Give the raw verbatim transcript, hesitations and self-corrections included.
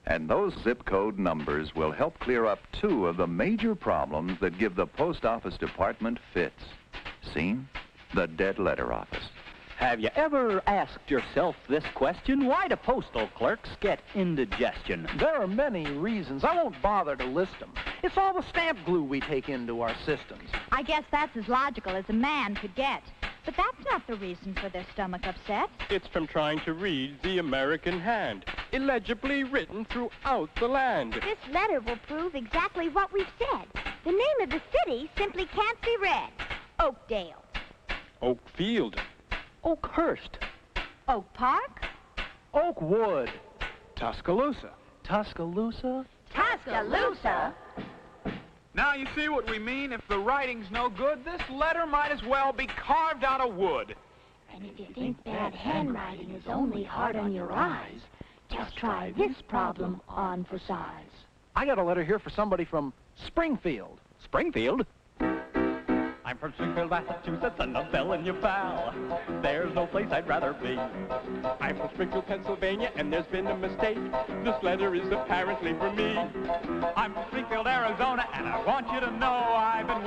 And those zip code numbers will help clear up two of the major problems that give the Post Office Department fits. Seen? The dead letter office. Have you ever asked yourself this question? Why do postal clerks get indigestion? There are many reasons. I won't bother to list them. It's all the stamp glue we take into our systems. I guess that's as logical as a man could get. But that's not the reason for their stomach upset. It's from trying to read the American hand, illegibly written throughout the land. This letter will prove exactly what we've said. The name of the city simply can't be read. Oakdale. Oakfield. Oakhurst. Oak Park? Oakwood. Tuscaloosa. Tuscaloosa? Tuscaloosa? Now you see what we mean? If the writing's no good, this letter might as well be carved out of wood. And if you think bad handwriting is only hard on your eyes, just try this problem on for size. I got a letter here for somebody from Springfield. Springfield? I'm from Springfield, Massachusetts, and I'm telling you, pal, there's no place I'd rather be. I'm from Springfield, Pennsylvania, and there's been a mistake. This letter is apparently for me. I'm from Springfield, Arizona, and I want you to know I've been